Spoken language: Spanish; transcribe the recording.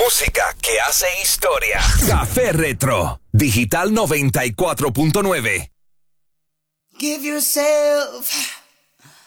Música que hace historia. Café Retro Digital 94.9. Give yourself